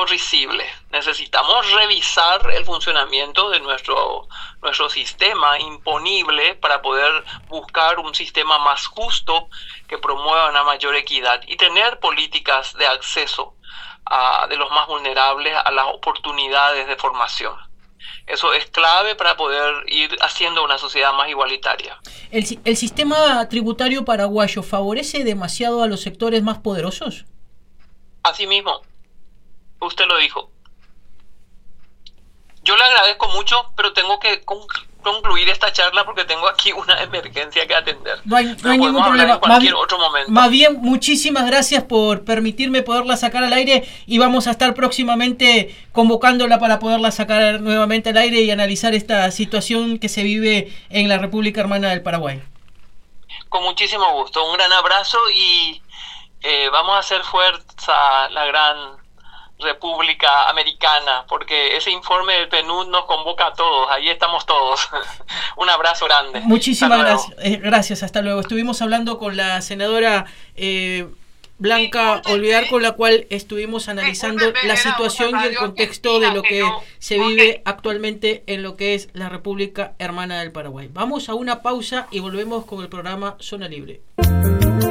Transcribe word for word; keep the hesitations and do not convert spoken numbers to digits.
siendo risible. Necesitamos revisar el funcionamiento de nuestro, nuestro sistema imponible para poder buscar un sistema más justo que promueva una mayor equidad y tener políticas de acceso a, de los más vulnerables a las oportunidades de formación. Eso es clave para poder ir haciendo una sociedad más igualitaria. ¿El, el sistema tributario paraguayo favorece demasiado a los sectores más poderosos? Así mismo, usted lo dijo. Yo le agradezco mucho, pero tengo que conc- concluir esta charla porque tengo aquí una emergencia que atender. No hay, no hay ningún problema. En cualquier más, otro momento. Más bien, muchísimas gracias por permitirme poderla sacar al aire y vamos a estar próximamente convocándola para poderla sacar nuevamente al aire y analizar esta situación que se vive en la República Hermana del Paraguay. Con muchísimo gusto. Un gran abrazo y eh, vamos a hacer fuerza la gran República Americana, porque ese informe del P N U D nos convoca a todos, ahí estamos todos. Un abrazo grande. Muchísimas gracias, eh, gracias, hasta luego. Estuvimos hablando con la senadora eh, Blanca Olvidar, con la cual estuvimos analizando la situación y el contexto de lo que se vive actualmente en lo que es la República Hermana del Paraguay. Vamos a una pausa y volvemos con el programa Zona Libre.